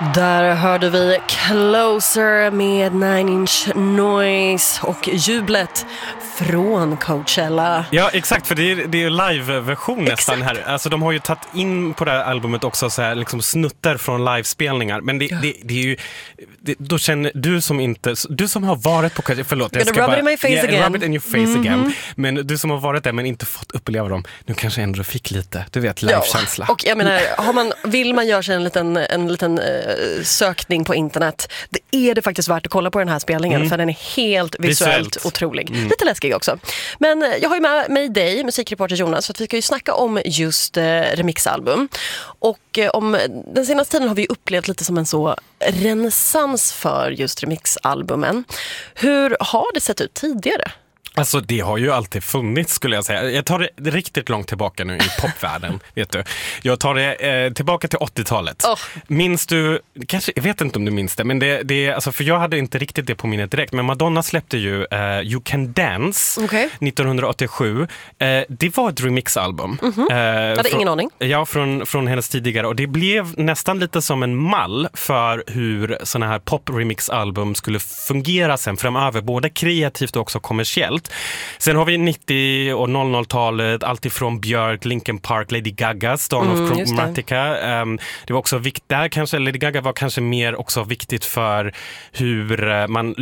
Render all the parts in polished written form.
Där hörde vi Closer med Nine Inch Noise och jublet från Coachella. Ja, exakt, för det är live-version nästan här. Alltså de har ju tagit in på det här albumet också så här, liksom snuttar från livespelningar. Men det är ju då känner du som har varit på Coachella, förlåt, jag ska rub it in my face again. Rub it in your face again. Men du som har varit där men inte fått uppleva dem, nu kanske ändå fick lite, du vet, live-känsla. Och jag menar, vill man göra sig en liten sökning på internet, det är det faktiskt värt att kolla på den här spelningen för den är helt visuellt otrolig. Lite läskig också. Men jag har ju med mig dig, musikreporter Jonas, för att vi ska ju snacka om just remixalbum. Och om den senaste tiden har vi upplevt lite som en så renässans för just remixalbumen. Hur har det sett ut tidigare? Alltså det har ju alltid funnits, skulle jag säga. Jag tar det riktigt långt tillbaka nu i popvärlden, vet du. Jag tar det tillbaka till 80-talet. Minns du, kanske, jag vet inte om du minns det, men det alltså, för jag hade inte riktigt det på minnet direkt, men Madonna släppte ju You Can Dance 1987. Det var ett remixalbum. Jag hade ingen aning. Ja, från hennes tidigare, och det blev nästan lite som en mall för hur såna här pop-remixalbum skulle fungera sen framöver, både kreativt och också kommersiellt. Sen har vi 90- och 00-talet, allt ifrån Björk, Linkin Park, Lady Gaga, Storm of Chromatica. Det var också viktigt där kanske, Lady Gaga var kanske mer också viktigt för hur man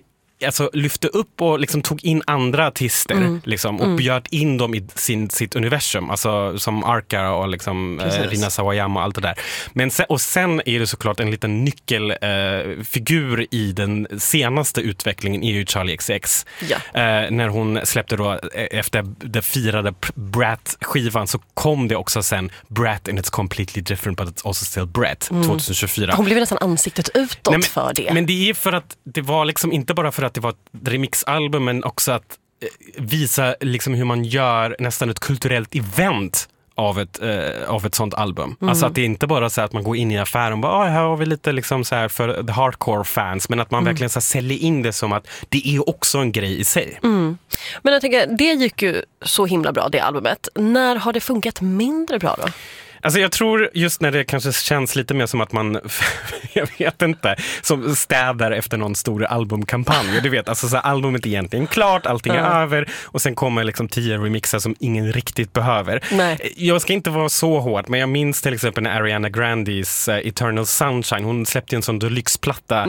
lyfte upp och liksom tog in andra artister liksom, och bjöd in dem i sitt universum, alltså som Arca och liksom Rina Sawayama och allt det där. Men sen är det såklart en liten nyckelfigur i den senaste utvecklingen är ju Charli XCX. När hon släppte då efter det firade Brat-skivan, så kom det också sen Brat and it's completely different but it's also still Brat 2024. Hon blev nästan ansiktet utåt för det. Men det är för att det var liksom inte bara för att det var ett remixalbum, men också att visa liksom hur man gör nästan ett kulturellt event av ett sånt album. Alltså att det är inte bara så att man går in i affären och bara, här har vi lite liksom så här för the hardcore fans, men att man verkligen så säljer in det som att det är också en grej i sig. Men jag tänker, det gick ju så himla bra, det albumet. När har det funkat mindre bra då? Alltså jag tror just när det kanske känns lite mer som att man, jag vet inte, som städar efter någon stor albumkampanj. Du vet, alltså så albumet är egentligen klart, allting är över och sen kommer liksom 10 remixar som ingen riktigt behöver. Nej. Jag ska inte vara så hård, men jag minns till exempel när Ariana Grandes Eternal Sunshine, hon släppte en sån deluxe-platta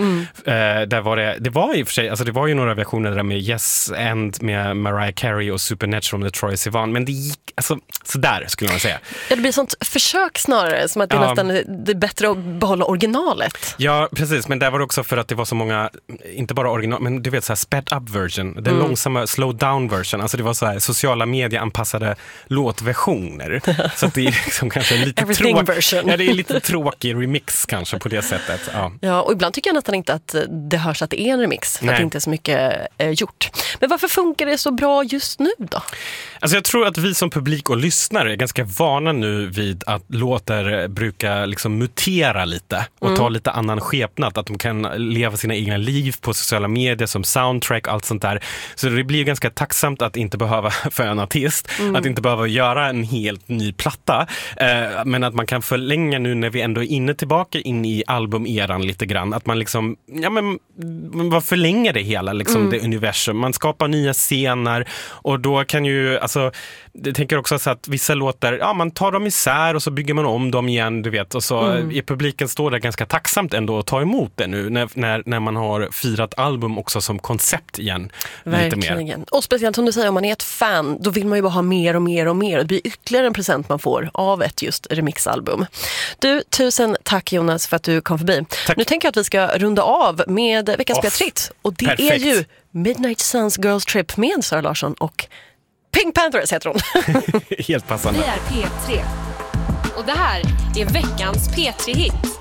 där det var i och för sig, alltså det var ju några versioner där med Yes and med Mariah Carey och Supernatural med Troye Sivan, men det gick alltså sådär skulle man säga. Ja, det blir sånt försök snarare, som att det nästan det är bättre att behålla originalet. Ja, precis, men där var det också för att det var så många, inte bara original, men du vet så här sped up version, den långsamma slow down version, alltså det var så här sociala medieanpassade låtversioner. Så att det är liksom kanske lite version. Ja, det är lite tråkig remix kanske på det sättet. Ja, och ibland tycker jag nästan inte att det hörs att det är en remix, för att det inte är så mycket gjort. Men varför funkar det så bra just nu då? Alltså jag tror att vi som publik och lyssnare är ganska vana nu vid att låtar brukar liksom mutera lite och ta lite annan skepnad, att de kan leva sina egna liv på sociala medier som soundtrack och allt sånt där. Så det blir ganska tacksamt att inte behöva för en artist, att inte behöva göra en helt ny platta, men att man kan förlänga nu när vi ändå är tillbaka in i albumeran lite grann, att man liksom, man förlänger det hela liksom det universum, man skapar nya scener och då kan ju, alltså jag tänker också så att vissa låtar, man tar dem isär och så bygger man om dem igen, du vet, och så är publiken står där ganska tacksamt ändå att ta emot det nu när man har firat album också som koncept igen. Verkligen. Lite mer. Och speciellt som du säger, om man är ett fan, då vill man ju bara ha mer och mer och mer. Det blir ytterligare en present man får av ett just remixalbum. Du, tusen tack Jonas för att du kom förbi. Tack. Nu tänker jag att vi ska runda av med veckans P-tritt. Och det är ju Midnight Suns Girls Trip med Sara Larsson och Pink Panthers heter hon. Helt passande. Det är P3. Och det här är veckans P3-hit.